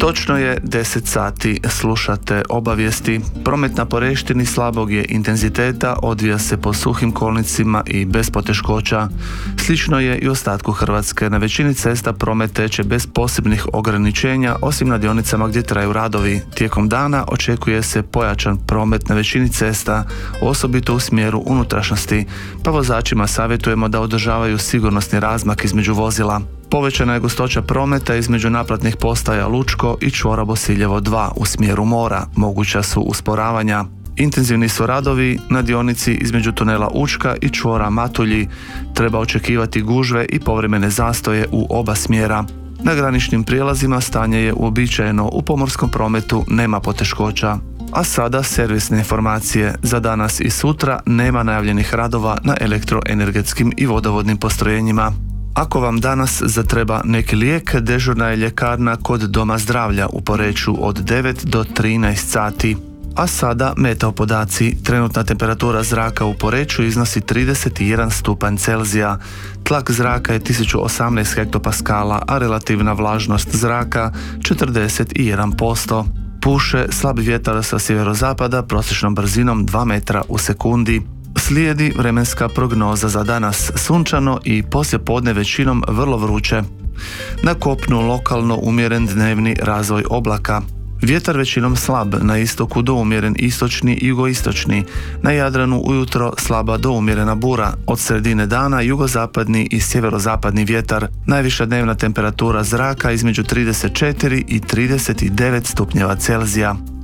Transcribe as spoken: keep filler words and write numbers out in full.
Točno je deset sati, slušate obavijesti. Promet na Poreštini slabog je intenziteta, odvija se po suhim kolnicima i bez poteškoća. Slično je i u ostatku Hrvatske. Na većini cesta promet teče bez posebnih ograničenja, osim na dionicama gdje traju radovi. Tijekom dana očekuje se pojačan promet na većini cesta, osobito u smjeru unutrašnjosti, pa vozačima savjetujemo da održavaju sigurnosni razmak između vozila. Povećana je gustoća prometa između naplatnih postaja Lučko i čvora Bosiljevo dva u smjeru mora. Moguća su usporavanja. Intenzivni su radovi na dionici između tunela Učka i čvora Matulji. Treba očekivati gužve i povremene zastoje u oba smjera. Na graničnim prijelazima stanje je uobičajeno, u pomorskom prometu nema poteškoća. A sada servisne informacije. Za danas i sutra nema najavljenih radova na elektroenergetskim i vodovodnim postrojenjima. Ako vam danas zatreba neki lijek, dežurna je ljekarna kod Doma zdravlja u Poreču od devet do trinaest sati. A sada meteo podaci. Trenutna temperatura zraka u Poreču iznosi trideset jedan stupanj Celzija. Tlak zraka je tisuću osamnaest hektopaskala, a relativna vlažnost zraka četrdeset jedan posto. Puše slab vjetar sa sjeverozapada prosječnom brzinom dva metra u sekundi. Slijedi vremenska prognoza za danas, sunčano i poslijepodne većinom vrlo vruće. Na kopnu lokalno umjeren dnevni razvoj oblaka. Vjetar većinom slab, na istoku do umjeren istočni i jugoistočni, na Jadranu ujutro slaba do umjerena bura, od sredine dana jugozapadni i sjeverozapadni vjetar, najviša dnevna temperatura zraka između trideset četiri i trideset devet stupnjeva Celzija.